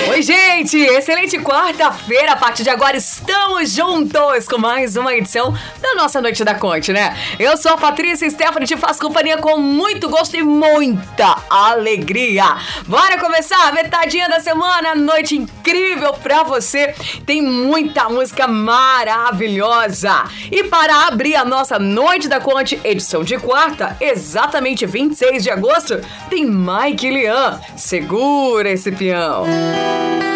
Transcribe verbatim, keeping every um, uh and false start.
Oi, gente! Excelente quarta-feira. A partir de agora estamos juntos com mais uma edição da nossa Noite da Conte, né? Eu sou a Patrícia Stephanie, te faço companhia com muito gosto e muita alegria. Bora começar a metadinha da semana, noite incrível pra você. Tem muita música maravilhosa. E para abrir a nossa Noite da Conte, edição de quarta, exatamente vinte e seis de agosto, tem Mike e Lian. Segura esse peão.